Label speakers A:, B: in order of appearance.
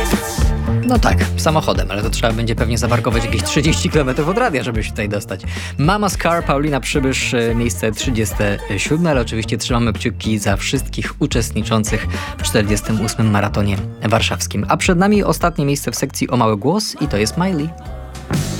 A: No tak, samochodem, ale to trzeba będzie pewnie zaparkować jakieś 30 km od radia, żeby się tutaj dostać. Mama's Car, Paulina Przybysz, miejsce 37, ale oczywiście trzymamy kciuki za wszystkich uczestniczących w 48. maratonie warszawskim. A przed nami ostatnie miejsce w sekcji O Mały Głos i to jest Miley.